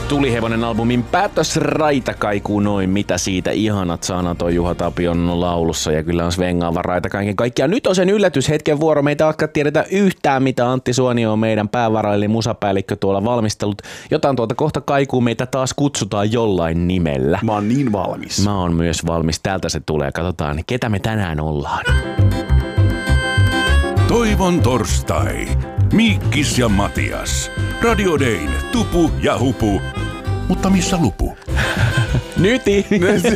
Tulihevonen albumin päätös raitakaikuu noin, mitä siitä ihanat sanat on Juha Tapion laulussa ja kyllä on svengaava raita kaiken kaikkiaan. Nyt on sen yllätyshetken vuoro, meitä alkaa tiedetä yhtään mitä Antti Suonio on meidän päävaraili musapäällikkö tuolla valmistellut. Jotain tuolta kohta kaikuu, meitä taas kutsutaan jollain nimellä. Mä oon niin valmis. Mä oon myös valmis, täältä se tulee, katsotaan ketä me tänään ollaan. Toivon torstai. Miikkis ja Matias. Radio Dayn, Tupu ja Hupu. Mutta missä lupu? Nyti!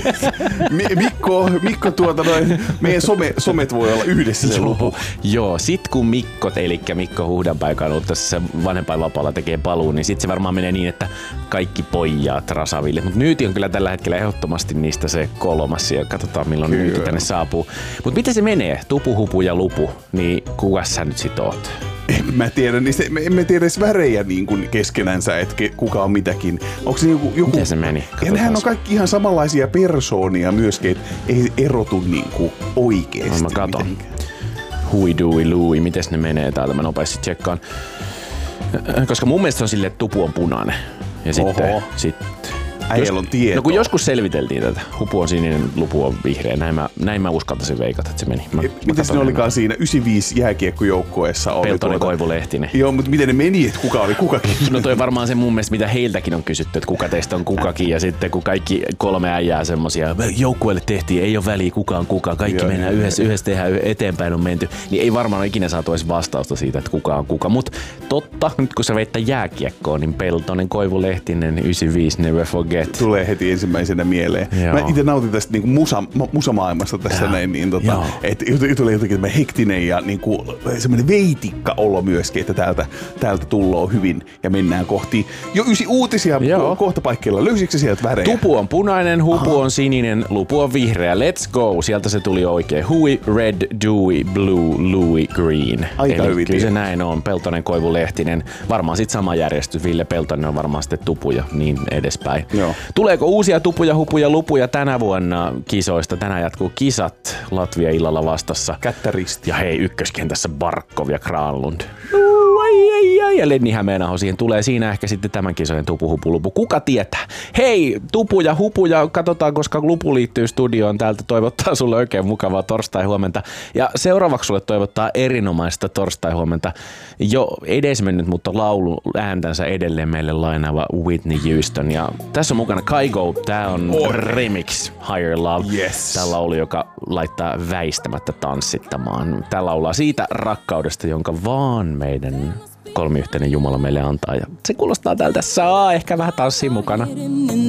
Mikko meidän somet voi olla yhdessä se lupu. Joo, sit kun Mikko, eli Mikko Huhdanpää, joka on ollut tässä vanhempainvapaalla tekee paluun, niin sit se varmaan menee niin, että kaikki pojat rasaville. Mutta Nyti on kyllä tällä hetkellä ehdottomasti niistä se kolmas ja katsotaan milloin Nyti tänne saapuu. Mutta miten se menee? Tupu, hupu ja lupu, niin kukas sä nyt sit oot? En mä tiedä, emme tiedä edes värejä niin kuin keskenänsä, että kuka on mitäkin. Onko se joku... Miten se meni? Ja nehän on kaikki ihan samanlaisia persoonia myöskin, että ei erotu niin kuin oikeesti. Mä katon. Hui dui lui, mites ne menee täältä? Mä nopeasti tsekkaan. Koska mun mielestä se on silleen, että tupu on punainen. Ja sitten äijällä on tietoa. No kun joskus selviteltiin tätä. Hupu on sininen, lupu on vihreä. Näin mä uskaltaisin veikata, että se meni. Miten ne olikaan siinä 95 jääkiekkojoukkueessa? Peltonen, Koivu, Lehtinen. Joo, mutta miten ne meni, että kuka oli kukakin? No toi varmaan se mun mielestä, mitä heiltäkin on kysytty, että kuka teistä on kukakin. Ja sitten kun kaikki kolme äijää semmosia, joukkueelle tehtiin, ei ole väliä kuka on kuka. Kaikki mennään yhdessä tehdään, eteenpäin on menty. Niin ei varmaan ole ikinä saatu edes vastausta siitä, että kuka on kuka. Mutta totta, nyt kun sä veittää jääkiekkoon, niin Peltonen, Koivu, Lehtinen, 95, never forget. Tulee heti ensimmäisenä mieleen. Joo. Mä itse nautin tästä niinku musamaailmasta tässä näin, niin että tulee jotenkin hektinen ja niinku semmoinen veitikka olo myöskin, että täältä tulloo hyvin ja mennään kohti jo 9 uutisia kohta paikkeilla. Löysitkö sieltä värejä? Tupu on punainen, hupu on sininen, lupu on vihreä. Let's go! Sieltä se tuli oikein. Hui, red, dewy, blue, Louis, green. Aika hyvin. Kyllä se näin on. Peltonen, Koivu, Lehtinen. Varmaan sit sama järjestys. Ville Peltonen on varmaan sitten tupu ja niin edespäin. Joo. Tuleeko uusia tupuja, hupuja, lupuja tänä vuonna kisoista? Tänään jatkuu kisat Latvia illalla vastassa. Kättä risti. Ja hei, ykköskentässä Barkov ja Granlund. Ja Lenni Hämeenaho siihen tulee. Siinä ehkä sitten tämän kisojen tupu, hupu, lupu. Kuka tietää? Hei, tupuja, hupuja. Katsotaan, koska lupu liittyy studioon. Täältä toivottaa sulle oikein mukavaa torstai-huomenta. Ja seuraavaksi sulle toivottaa erinomaista torstai-huomenta. Jo edesmennyt, mutta laulu ääntänsä edelleen meille lainaava Whitney Houston. Ja tässä on mukana Kygo. Tää on remix Higher Love. Yes. Tää laulu, joka laittaa väistämättä tanssittamaan. Tää laulaa siitä rakkaudesta, jonka vaan meidän kolmiyhteinen Jumala meille antaa. Ja se kuulostaa tältä, saa ehkä vähän tanssia mukana.